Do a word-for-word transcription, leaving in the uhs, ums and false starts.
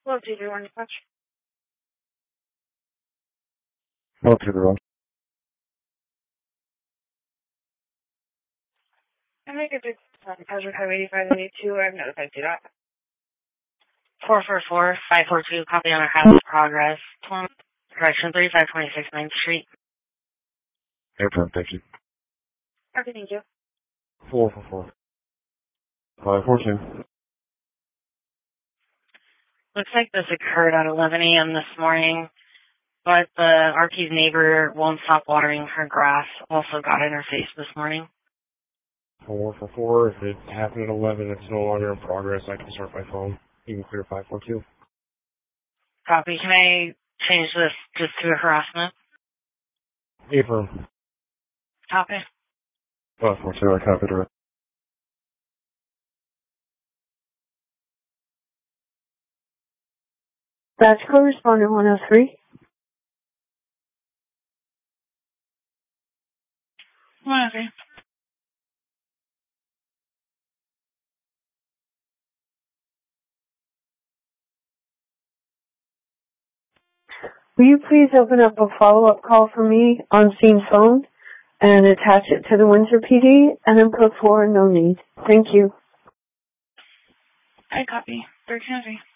Well, do you want to touch? No, to the wrong. I make a big Azure Code eighty-five eighty-two. I've notified you that. four four four, five four two, copy on our house progress. Correction, thirty-five twenty-six Ninth Street. Airplane, thank you. Okay, thank you. four four four. five four two. Looks like this occurred at eleven a.m. this morning, but the R P's neighbor won't stop watering her grass. Also got in her face this morning. four four four. If it happened at eleven, it's no longer in progress. I can start my phone. You can clear five four two. Copy. Can I change this just to a harassment? Affirm. Copy. five four two, I copied it. That's correspondent one oh three. one oh three. Will you please open up a follow-up call for me on scene phone and attach it to the Windsor P D and then put forward no need? Thank you. I copy. thirteen oh three.